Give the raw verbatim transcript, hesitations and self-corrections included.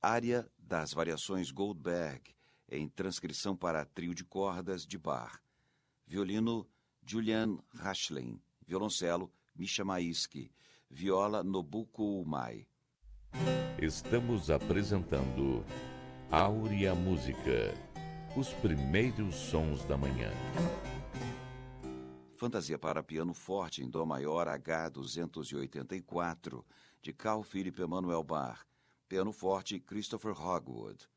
Área das variações Goldberg, em transcrição para trio de cordas de Bach. Violino, Julian Rachlin. Violoncelo, Misha Maisky. Viola, Nobuko Umai. Estamos apresentando Áurea Música, os primeiros sons da manhã. Fantasia para piano forte em Dó maior H duzentos e oitenta e quatro, de Carl Philipp Emanuel Bach. Piano forte, Christopher Hogwood.